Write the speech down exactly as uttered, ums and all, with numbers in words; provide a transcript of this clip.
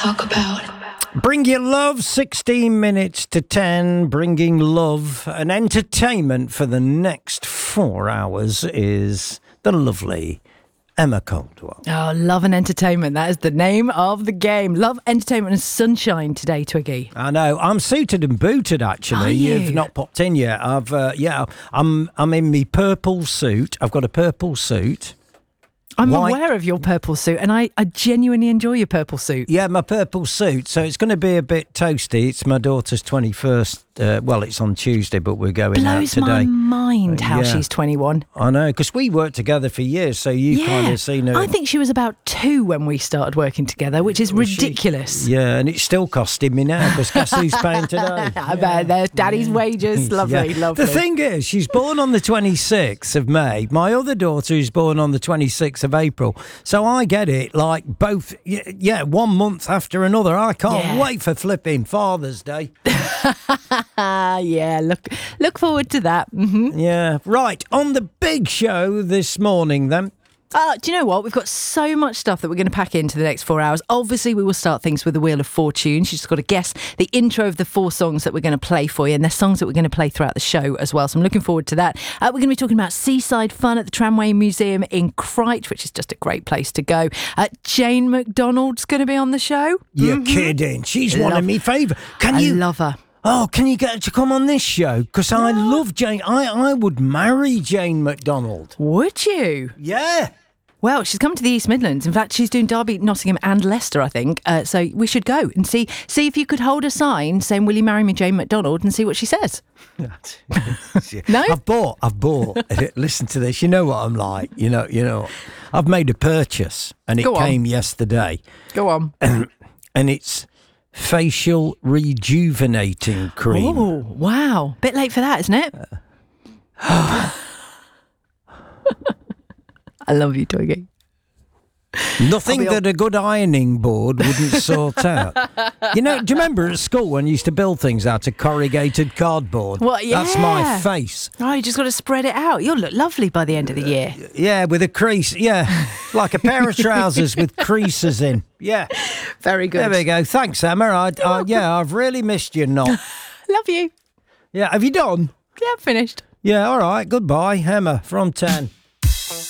talk about. Bring your love, sixteen minutes to ten. Bringing love and entertainment for the next four hours is the lovely Emma Caldwell. Oh, love and entertainment. That is the name of the game. Love, entertainment and sunshine today, Twiggy. I know. I'm suited and booted, actually. Are you? You've not popped in yet. I've, uh, yeah, I'm, I'm in my purple suit. I've got a purple suit. I'm White. aware of your purple suit, and I, I genuinely enjoy your purple suit. Yeah, my purple suit. So it's going to be a bit toasty. It's my daughter's twenty-first. Uh, well, it's on Tuesday, but we're going out Blows today. my mind how Yeah. she's twenty-one. I know, because we worked together for years, so you Yeah, kind of seen her. I think she was about two when we started working together, which is Was she? ridiculous. Yeah, and it's still costing me now, because guess who's paying today? I bet there's daddy's wages. Lovely, Yeah. lovely. The thing is, she's born on the twenty-sixth of May. My other daughter is born on the twenty-sixth of April. So I get it, like both, y- yeah, one month after another. I can't Yeah. wait for flipping Father's Day. Ah, yeah, look look forward to that. hmm Yeah, right. On the big show this morning, then. Uh, do you know what? We've got so much stuff that we're going to pack into the next four hours. Obviously, we will start things with the Wheel of Fortune. She's just got to guess the intro of the four songs that we're going to play for you, and they're songs that we're going to play throughout the show as well. So I'm looking forward to that. Uh, we're going to be talking about seaside fun at the Tramway Museum in Crich, which is just a great place to go. Uh, Jane McDonald's going to be on the show. You're Mhm. kidding. She's one Love- of me favourite. Can I you? love her. Oh, can you get her to come on this show? Because I love Jane. I, I would marry Jane McDonald. Would you? Yeah. Well, she's coming to the East Midlands. In fact, she's doing Derby, Nottingham and Leicester, I think. Uh, so we should go and see see if you could hold a sign saying, "Will you marry me, Jane McDonald?" and see what she says. No? I've bought, I've bought. Listen to this. You know what I'm like. You know, you know. I've made a purchase and it Go on. came yesterday. Go on. And it's facial rejuvenating cream. Oh, wow. Bit late for that, isn't it? I love you, Twiggy. Nothing I'll be that a good ironing board wouldn't sort out. You know, do you remember at school when you used to build things out of corrugated cardboard? Well, That's my yeah. face. Oh, you just got to spread it out. You'll look lovely by the end of the year. Yeah, with a crease. Yeah, like a pair of trousers with creases in. Yeah. Very good. There we go. Thanks, Emma. I, I, yeah, I've really missed you not. Love you. Yeah, have you done? Yeah, finished. Yeah, all right. Goodbye, Emma from ten.